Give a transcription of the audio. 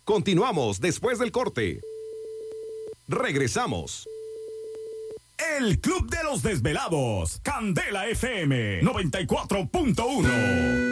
Continuamos después del corte. Regresamos. El Club de los Desvelados. Candela FM 94.1.